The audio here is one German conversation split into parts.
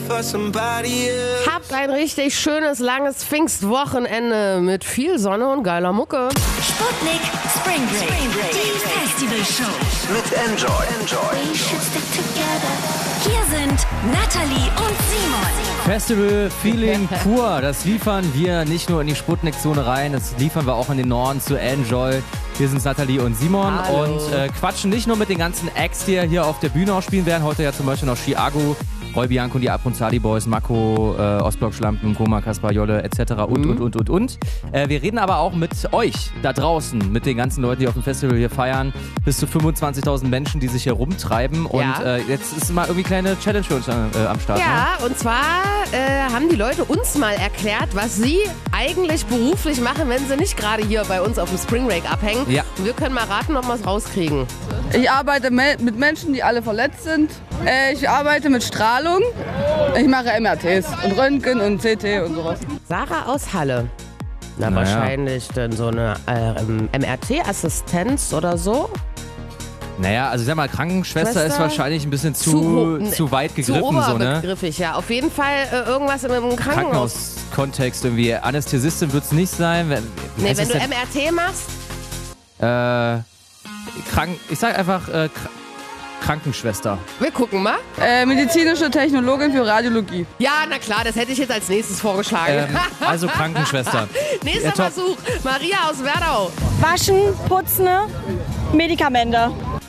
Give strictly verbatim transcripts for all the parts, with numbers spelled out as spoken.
Habt ein richtig schönes, langes Pfingstwochenende mit viel Sonne und geiler Mucke. Sputnik Spring Break, die Festivalshow. Mit Enjoy. Enjoy. We should stick together. Hier sind Natalie und Simon. Festival Feeling pur, das liefern wir nicht nur in die Sputnik-Zone rein, das liefern wir auch in den Norden zu Enjoy. Hier sind Natalie und Simon. Hallo. Und äh, quatschen nicht nur mit den ganzen Acts, die hier auf der Bühne auch spielen werden. Heute ja zum Beispiel noch Chiago, Roy Bianco und die Abronzali Boys, Mako, äh, Ostblock Schlampen, Koma, Kaspar, Jolle et cetera und, Mhm. und, und, und, und. Äh, wir reden aber auch mit euch da draußen, mit den ganzen Leuten, die auf dem Festival hier feiern. Bis zu fünfundzwanzigtausend Menschen, die sich hier rumtreiben. Und Ja. äh, jetzt ist mal irgendwie eine kleine Challenge für uns äh, am Start. Ne? Ja, und zwar äh, haben die Leute uns mal erklärt, was sie eigentlich beruflich machen, wenn sie nicht gerade hier bei uns auf dem Spring Break abhängen. Ja. Und wir können mal raten, ob wir es rauskriegen. Ich arbeite me- mit Menschen, die alle verletzt sind. Äh, ich arbeite mit Strahlung. Ich mache M R Ts und Röntgen und C T und sowas. Sarah aus Halle. Na, Naja. wahrscheinlich dann so eine äh, M R T-Assistenz oder so. Naja, also ich sag mal, Krankenschwester Schwester? ist wahrscheinlich ein bisschen zu, Zu zu, ho- weit Zu gegriffen, so, ne? oberbegriffig, ja. Auf jeden Fall äh, irgendwas im, im Krankenhaus. Krankenhauskontext irgendwie. Anästhesistin wird es nicht sein. Wie Nee, heißt wenn du das M R T machst, denn? äh, krank, ich sag einfach äh, Kr Krankenschwester. wir gucken mal. Äh, medizinische Technologin für Radiologie. Ja, na klar, das hätte ich jetzt als nächstes vorgeschlagen. Ähm, also Krankenschwester. Nächster Ja, top. Versuch. Maria aus Werdau. Waschen, putzen, Medikamente.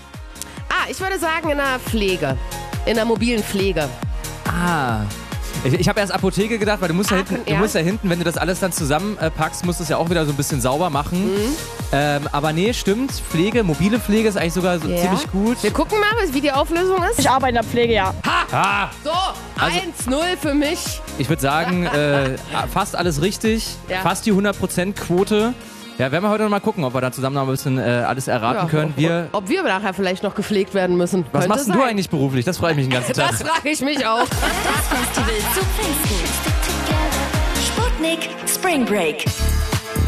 Ah, ich würde sagen in der Pflege. In der mobilen Pflege. Ah. Ich, ich habe erst Apotheke gedacht, weil du musst ja, Ah, hinten, kann- du ja. musst ja hinten, wenn du das alles dann zusammenpackst, musst du es ja auch wieder so ein bisschen sauber machen. Mhm. Ähm, aber nee, stimmt. Pflege, mobile Pflege ist eigentlich sogar so Ja. ziemlich gut. Wir gucken mal, wie die Auflösung ist. Ich arbeite in der Pflege, ja. Ah, So, Also- eins null für mich. ich würde sagen, äh, fast alles richtig. Ja. Fast die hundert Prozent Quote. Ja, werden wir heute noch mal gucken, ob wir da zusammen noch ein bisschen äh, alles erraten Ja, können. Wir, ob, ob wir nachher vielleicht noch gepflegt werden müssen. was Könnte machst denn du sein. eigentlich beruflich? Das freue ich mich den ganzen Tag. Das frage ich mich auch. Das Festival zu Pfingsten. Sputnik Spring Break.